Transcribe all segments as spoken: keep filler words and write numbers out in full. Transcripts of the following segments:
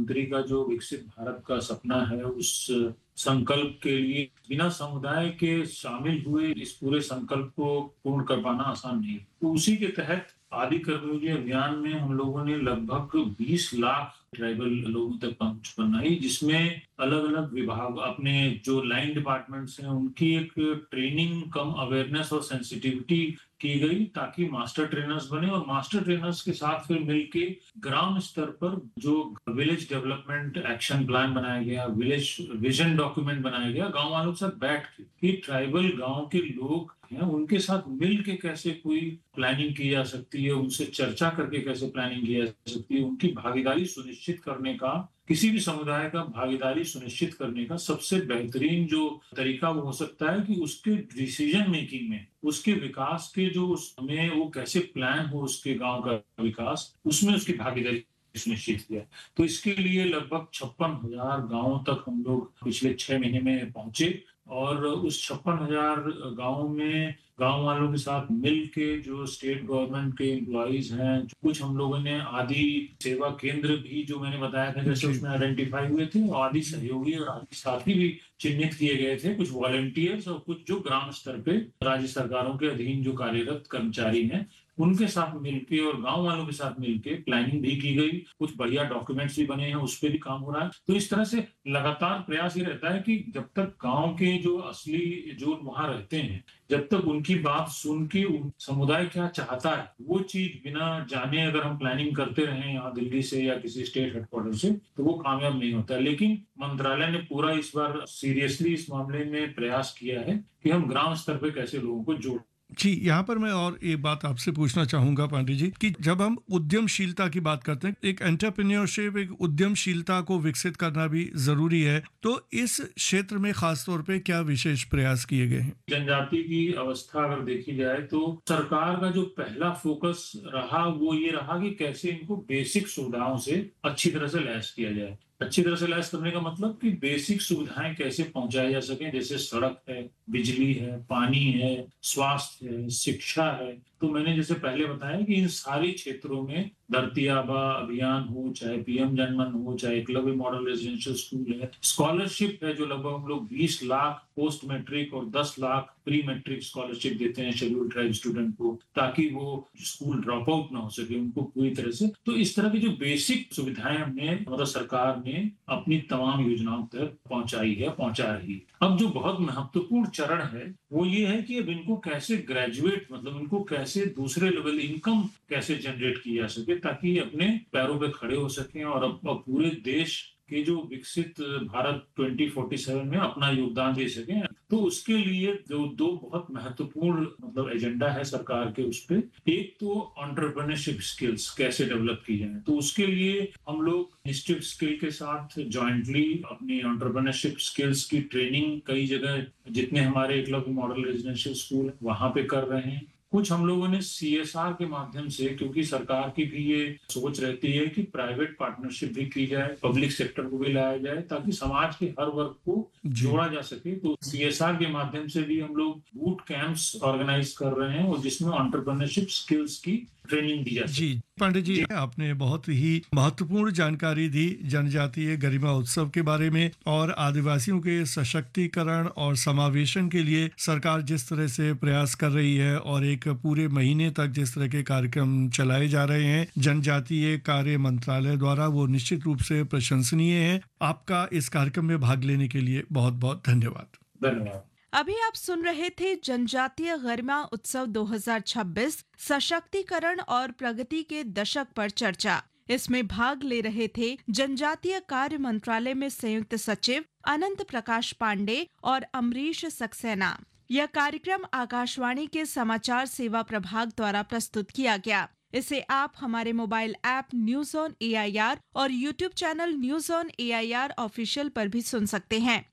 प्रधानमंत्री का जो विकसित भारत का सपना है, उस संकल्प के लिए बिना समुदाय के शामिल हुए इस पूरे संकल्प को पूर्ण कर पाना आसान नहीं। तो उसी के तहत आदि कर्मयोगी अभियान में हम लोगों ने लगभग बीस लाख ट्राइबल लोगों तक पहुंच बनाई, जिसमें अलग-अलग विभाग अपने जो लाइन डिपार्टमेंट्स हैं उनकी एक ट्रेनिंग कम अवेयरनेस और सेंसिटिविटी की गई, ताकि मास्टर ट्रेनर्स बने और मास्टर ट्रेनर्स के साथ फिर मिलके ग्राम स्तर पर जो विलेज डेवलपमेंट एक्शन प्लान बनाया गया, विलेज विजन डॉक्यूमेंट बनाया गया, गांव वालों के साथ बैठ के कि ट्राइबल गांव के लोग हैं उनके साथ मिल के कैसे कोई प्लानिंग की जा सकती है, उनसे चर्चा करके कैसे प्लानिंग की जा सकती है, उनकी भागीदारी सुनिश्चित करने का, किसी भी समुदाय का भागीदारी सुनिश्चित करने का सबसे बेहतरीन जो तरीका वो हो सकता है कि उसके डिसीजन मेकिंग में, उसके विकास के जो उसमें वो कैसे प्लान हो उसके गांव का विकास, उसमें उसकी भागीदारी सुनिश्चित किया। तो इसके लिए लगभग छप्पन हजार गाँवों तक हम लोग पिछले छह महीने में पहुंचे और उस छप्पन हजार गाँवों में गांव वालों के साथ मिल के जो स्टेट गवर्नमेंट के एम्प्लॉइज हैं, कुछ हम लोगों ने आदि सेवा केंद्र भी जो मैंने बताया था जैसे उसमें आइडेंटिफाई हुए थे, आदि सहयोगी और आदि साथी भी चिन्हित किए गए थे, कुछ वॉलंटियर्स और कुछ जो ग्राम स्तर पे राज्य सरकारों के अधीन जो कार्यरत कर्मचारी हैं उनके साथ मिलके और गांव वालों के साथ मिलके प्लानिंग भी की गई, कुछ बढ़िया डॉक्यूमेंट्स भी बने हैं, उस पर भी काम हो रहा है। तो इस तरह से लगातार प्रयास ये रहता है कि जब तक गांव के जो असली जो वहां रहते हैं, जब तक उनकी बात सुन के समुदाय क्या चाहता है वो चीज बिना जाने अगर हम प्लानिंग करते रहे यहाँ दिल्ली से या किसी स्टेट हेडक्वार्टर से, तो वो कामयाब नहीं होता। लेकिन मंत्रालय ने पूरा इस बार सीरियसली इस मामले में प्रयास किया है कि हम ग्राम स्तर पे कैसे लोगों को जोड़। जी, यहाँ पर मैं और एक बात आपसे पूछना चाहूँगा पांडे जी कि जब हम उद्यमशीलता की बात करते हैं, एक एंटरप्रेन्योरशिप, एक उद्यमशीलता को विकसित करना भी ज़रूरी है, तो इस क्षेत्र में खास तौर पे क्या विशेष प्रयास किए गए हैं? जनजाति की अवस्था अगर देखी जाए तो सरकार का जो पहला फोकस रहा वो ये रहा कि कैसे इनको बेसिक सुविधाओं से अच्छी तरह से लैस किया जाए। अच्छी तरह से लैस करने का मतलब कि बेसिक सुविधाएं कैसे पहुंचाई जा सके, जैसे सड़क है, बिजली है, पानी है, स्वास्थ्य है, शिक्षा है। तो मैंने जैसे पहले बताया कि इन सारी क्षेत्रों में धरती आबा अभियान हो, चाहे पीएम जनमन हो, चाहे एकलव्य मॉडल रेजिडेंशियल स्कूल है, स्कॉलरशिप है जो लगभग हम लोग बीस लाख पोस्ट मैट्रिक और दस लाख प्री मैट्रिक स्कॉलरशिप देते हैं शेड्यूल्ड ट्राइब स्टूडेंट को, ताकि वो स्कूल ड्रॉप आउट ना हो सके उनको पूरी तरह से। तो इस तरह की जो बेसिक सुविधाएं हमने मतलब सरकार ने अपनी तमाम योजनाओं तक पहुंचाई है, पहुंचा रही है। अब जो बहुत महत्वपूर्ण चरण है वो ये है कि अब इनको कैसे ग्रेजुएट मतलब इनको कैसे दूसरे लेवल इनकम कैसे जनरेट की जा सके, ताकि अपने पैरों पे खड़े हो सकें और अब पूरे देश के जो विकसित भारत दो हज़ार सैंतालीस में अपना योगदान दे सकें। तो उसके लिए जो दो बहुत महत्वपूर्ण मतलब एजेंडा है सरकार के उस पे, एक तो एंटरप्रेन्योरशिप स्किल्स कैसे डेवलप की जाए, तो उसके लिए हम लोग इंस्टीट्यूट स्किल के साथ जॉइंटली अपनी एंटरप्रेन्योरशिप स्किल्स की ट्रेनिंग कई जगह जितने हमारे एकलव्य मॉडल रेजिडेंशियल स्कूल है वहां पे कर रहे हैं। कुछ हम लोगों ने सीएसआर के माध्यम से, क्योंकि सरकार की भी ये सोच रहती है कि प्राइवेट पार्टनरशिप भी की जाए, पब्लिक सेक्टर को भी लाया जाए ताकि समाज के हर वर्ग को जोड़ा जा सके। तो सीएसआर के माध्यम से भी हम लोग बूट कैंप्स ऑर्गेनाइज कर रहे हैं और जिसमें एंटरप्रेन्योरशिप स्किल्स की ट्रेनिंग दी जाती है। जी पांडे जी, आपने बहुत ही महत्वपूर्ण जानकारी दी जनजातीय गरिमा उत्सव के बारे में और आदिवासियों के सशक्तिकरण और समावेशन के लिए सरकार जिस तरह से प्रयास कर रही है और एक पूरे महीने तक जिस तरह के कार्यक्रम चलाए जा रहे हैं जनजातीय कार्य मंत्रालय द्वारा, वो निश्चित रूप से प्रशंसनीय है। आपका इस कार्यक्रम में भाग लेने के लिए बहुत बहुत धन्यवाद। धन्यवाद। अभी आप सुन रहे थे जनजातीय गरिमा उत्सव दो हज़ार छब्बीस सशक्तिकरण और प्रगति के दशक पर चर्चा। इसमें भाग ले रहे थे जनजातीय कार्य मंत्रालय में संयुक्त सचिव अनंत प्रकाश पांडे और अमरीश सक्सेना। यह कार्यक्रम आकाशवाणी के समाचार सेवा प्रभाग द्वारा प्रस्तुत किया गया। इसे आप हमारे mobile app news on A I R और YouTube channel news on A I R official पर भी सुन सकते हैं।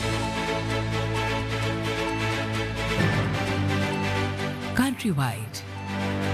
Countrywide